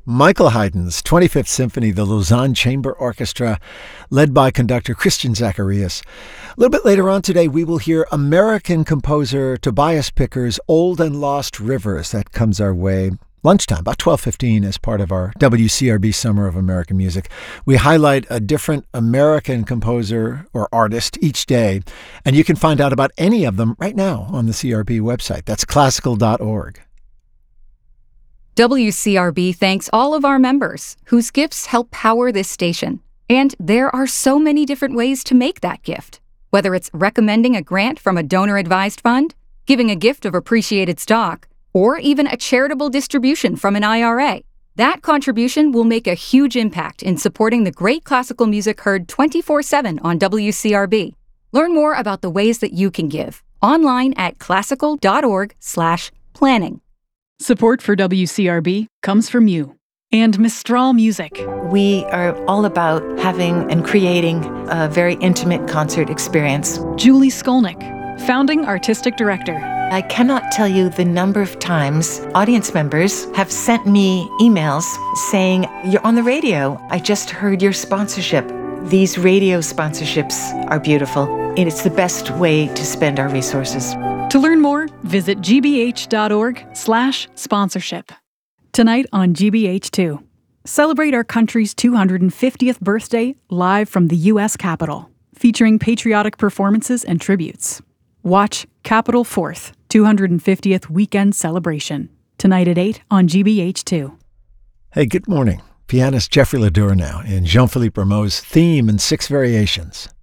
Michael Haydn's 25th Symphony, the Lausanne Chamber Orchestra, led by conductor Christian Zacharias. A little bit later on today, we will hear American composer Tobias Picker's Old and Lost Rivers. That comes our way lunchtime, about 12:15, as part of our WCRB Summer of American Music. We highlight a different American composer or artist each day, and you can find out about any of them right now on the CRB website. That's classical.org. WCRB thanks all of our members whose gifts help power this station. And there are so many different ways to make that gift. Whether it's recommending a grant from a donor-advised fund, giving a gift of appreciated stock, or even a charitable distribution from an IRA, that contribution will make a huge impact in supporting the great classical music heard 24/7 on WCRB. Learn more about the ways that you can give online at classical.org/planning. Support for WCRB comes from you and Mistral Music. We are all about having and creating a very intimate concert experience. Julie Skolnick, founding artistic director. I cannot tell you the number of times audience members have sent me emails saying, "You're on the radio. I just heard your sponsorship." These radio sponsorships are beautiful, and it's the best way to spend our resources. To learn more, visit gbh.org/sponsorship. Tonight on GBH2, celebrate our country's 250th birthday live from the U.S. Capitol, featuring patriotic performances and tributes. Watch Capitol 4th, 250th Weekend Celebration, tonight at 8 on GBH2. Hey, good morning. Pianist Jeffrey Ledour now in Jean-Philippe Rameau's Theme in 6 Variations.